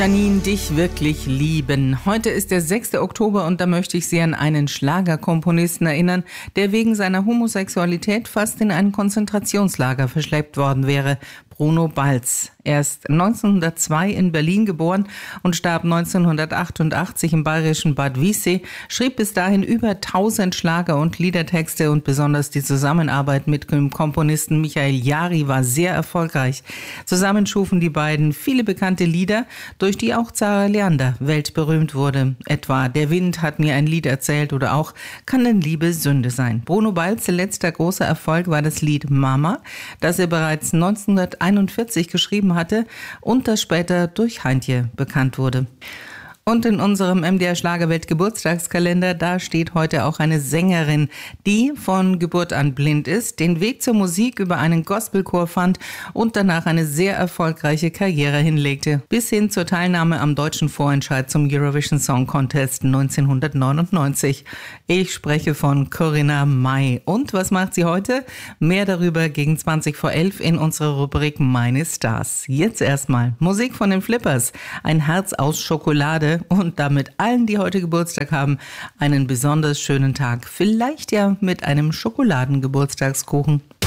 Janine, dich wirklich lieben. Heute ist der 6. Oktober und da möchte ich Sie an einen Schlagerkomponisten erinnern, der wegen seiner Homosexualität fast in ein Konzentrationslager verschleppt worden wäre. Bruno Balz. Er ist 1902 in Berlin geboren und starb 1988 im bayerischen Bad Wiessee, schrieb bis dahin über 1000 Schlager- und Liedertexte und besonders die Zusammenarbeit mit dem Komponisten Michael Jahr war sehr erfolgreich. Zusammen schufen die beiden viele bekannte Lieder, durch die auch Zarah Leander weltberühmt wurde. Etwa Der Wind hat mir ein Lied erzählt oder auch Kann denn Liebe Sünde sein? Bruno Balz' letzter großer Erfolg war das Lied Mama, das er bereits 1941 geschrieben hatte und das später durch Heintje bekannt wurde. Und in unserem MDR Schlagerwelt Geburtstagskalender, da steht heute auch eine Sängerin, die von Geburt an blind ist, den Weg zur Musik über einen Gospelchor fand und danach eine sehr erfolgreiche Karriere hinlegte, bis hin zur Teilnahme am deutschen Vorentscheid zum Eurovision Song Contest 1999. Ich spreche von Corinna May. Und was macht sie heute? Mehr darüber gegen 11:20 in unserer Rubrik Meine Stars. Jetzt erstmal Musik von den Flippers, ein Herz aus Schokolade. Und damit allen, die heute Geburtstag haben, einen besonders schönen Tag. Vielleicht ja mit einem Schokoladengeburtstagskuchen.